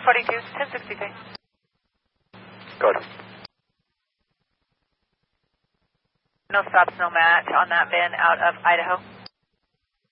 42, 1063. Good. No stops, no match on that VIN out of Idaho.